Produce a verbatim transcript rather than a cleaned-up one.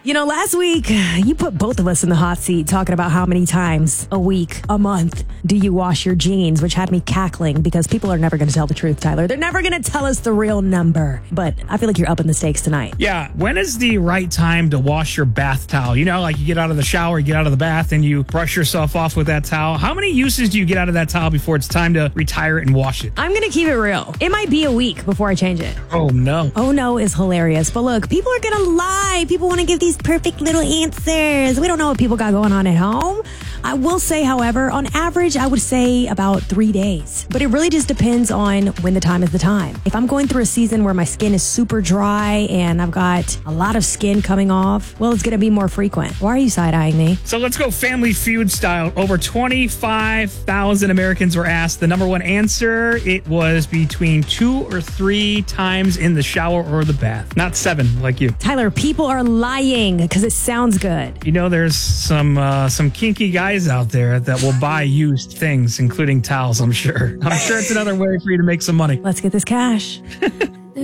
You know, last week, you put both of us in the hot seat talking about how many times a week, a month, do you wash your jeans, which had me cackling because people are never going to tell the truth, Tyler. They're never going to tell us the real number. But I feel like you're up in the stakes tonight. Yeah. When is the right time to wash your bath towel? You know, like you get out of the shower, you get out of the bath, and you brush yourself off with that towel. How many uses do you get out of that towel before it's time to retire it and wash it? I'm going to keep it real. It might be a week before I change it. Oh, no. Oh, no is hilarious. But look, people are going to lie. People want to give these perfect little answers. We don't know what people got going on at home. I will say, however, on average, I would say about three days. But it really just depends on when the time is the time. If I'm going through a season where my skin is super dry and I've got a lot of skin coming off, well, it's going to be more frequent. Why are you side-eyeing me? So let's go Family Feud style. Over twenty-five thousand Americans were asked the number one answer. It was between two or three times in the shower or the bath. Not seven like you. Tyler, people are lying because it sounds good. You know, there's some uh, some kinky guys out there that will buy used things, including towels, I'm sure. I'm sure it's another way for you to make some money. Let's get this cash.